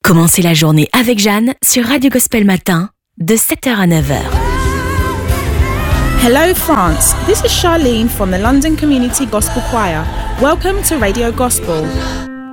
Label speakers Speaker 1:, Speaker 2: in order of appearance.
Speaker 1: Commencez la journée avec Jeanne sur Radio Gospel Matin de 7h à 9h.
Speaker 2: Hello France, this is Charlene from the London Community Gospel Choir. Welcome to Radio Gospel.